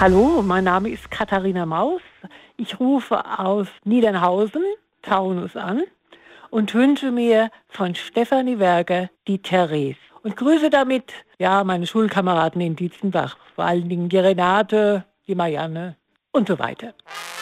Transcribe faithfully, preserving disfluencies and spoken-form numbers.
Hallo, mein Name ist Katharina Maus. Ich rufe aus Niedernhausen, Taunus an und wünsche mir von Stefanie Werger die Therese. Und grüße damit ja meine Schulkameraden in Dietzenbach, vor allen Dingen die Renate, die Marianne und so weiter.